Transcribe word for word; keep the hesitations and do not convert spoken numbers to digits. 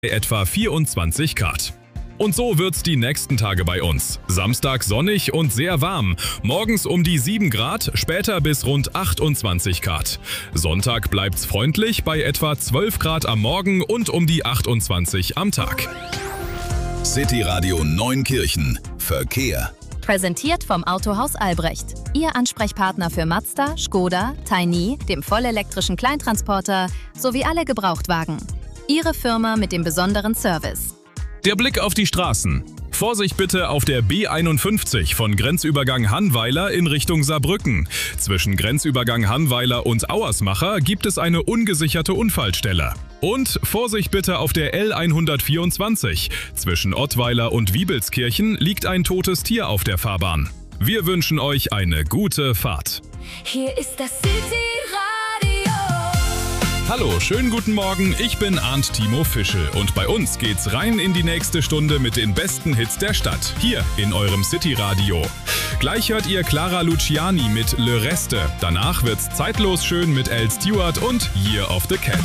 etwa vierundzwanzig Grad. Und so wird's die nächsten Tage bei uns. Samstag sonnig und sehr warm. Morgens um die sieben Grad, später bis rund achtundzwanzig Grad. Sonntag bleibt's freundlich bei etwa zwölf Grad am Morgen und um die achtundzwanzig am Tag. City Radio Neunkirchen. Verkehr. Präsentiert vom Autohaus Albrecht. Ihr Ansprechpartner für Mazda, Škoda, Tiny, dem vollelektrischen Kleintransporter sowie alle Gebrauchtwagen. Ihre Firma mit dem besonderen Service. Der Blick auf die Straßen. Vorsicht bitte auf der B einundfünfzig von Grenzübergang Hannweiler in Richtung Saarbrücken. Zwischen Grenzübergang Hannweiler und Auersmacher gibt es eine ungesicherte Unfallstelle. Und Vorsicht bitte auf der L hundertvierundzwanzig. Zwischen Ottweiler und Wiebelskirchen liegt ein totes Tier auf der Fahrbahn. Wir wünschen euch eine gute Fahrt. Hier ist das City Radio. Hallo, schönen guten Morgen, ich bin Arndt Timo Fischel und bei uns geht's rein in die nächste Stunde mit den besten Hits der Stadt, hier in eurem City Radio. Gleich hört ihr Clara Luciani mit Le Reste, danach wird's zeitlos schön mit Elle Stewart und Year of the Cat.